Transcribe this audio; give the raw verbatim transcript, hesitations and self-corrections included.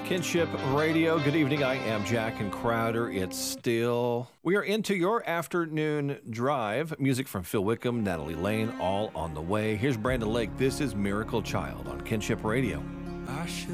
Kinship Radio. Good evening. I am Jack and Crowder. It's still... We are into your afternoon drive. Music from Phil Wickham, Natalie Lane, all on the way. Here's Brandon Lake. This is Miracle Child on Kinship Radio. I should